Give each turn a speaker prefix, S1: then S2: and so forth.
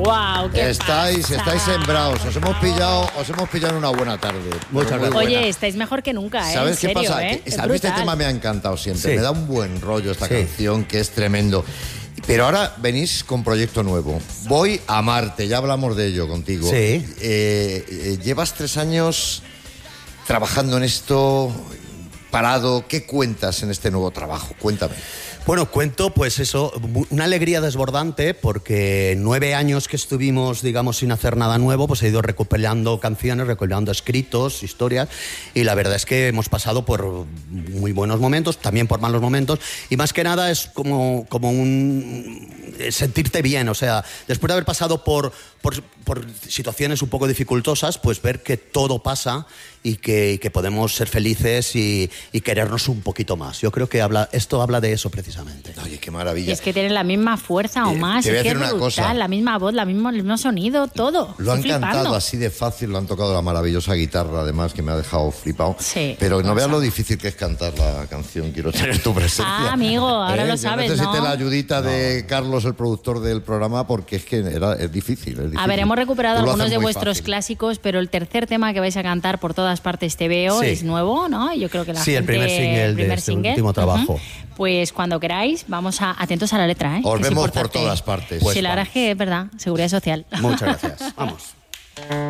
S1: ¡Guau! ¿Qué
S2: Estáis sembrados. Os hemos pillado en una buena tarde.
S3: Muchas gracias.
S1: Oye, estáis mejor que nunca, ¿eh?
S2: ¿Sabes
S1: en
S2: qué
S1: serio,
S2: pasa?
S1: ¿eh?
S2: A mí este tema me ha encantado siempre.
S3: Sí.
S2: Me da un buen rollo esta
S3: Sí.
S2: canción, que es tremendo. Pero ahora venís con proyecto nuevo. Voy a Marte, ya hablamos de ello contigo.
S3: Sí.
S2: Llevas 3 años trabajando en esto, parado. ¿Qué cuentas en este nuevo trabajo? Cuéntame.
S3: Bueno, cuento pues eso, una alegría desbordante porque 9 años que estuvimos, digamos, sin hacer nada nuevo, pues he ido recopilando canciones, recopilando escritos, historias, y la verdad es que hemos pasado por muy buenos momentos, también por malos momentos, y más que nada es como un sentirte bien, o sea, después de haber pasado por situaciones un poco dificultosas, pues ver que todo pasa y que podemos ser felices y querernos un poquito más. Yo creo que esto habla de eso precisamente.
S2: Oye, qué maravilla.
S1: Y es que tienen la misma fuerza o más.
S2: te voy a
S1: Es que
S2: decir
S1: es
S2: una
S1: brutal,
S2: cosa.
S1: la misma voz, el mismo sonido, todo.
S2: Lo han
S1: Estoy flipando.
S2: cantado así de fácil, lo han tocado la maravillosa guitarra, además, que me ha dejado flipado.
S1: Sí.
S2: Pero no veas lo difícil que es cantar la canción. Quiero tener tu presencia.
S1: Ah, amigo, ahora lo sabes,
S2: yo necesité
S1: ¿no?
S2: la ayudita de Carlos, el productor del programa, porque es que es difícil.
S1: A ver, hemos recuperado
S2: Tú lo
S1: algunos
S2: haces
S1: de
S2: muy
S1: vuestros
S2: fácil.
S1: clásicos, pero el tercer tema que vais a cantar por todas partes te veo
S3: Sí.
S1: es nuevo, ¿no? Yo creo que la
S3: Sí, el
S1: gente...
S3: primer single de este último trabajo.
S1: Pues cuando queráis, vamos atentos a la letra, ¿eh?
S2: Os
S1: que es
S2: vemos por
S1: importante.
S2: todas partes.
S3: Pues
S1: Sí, la verdad es que es verdad, seguridad social.
S3: Muchas gracias. Vamos.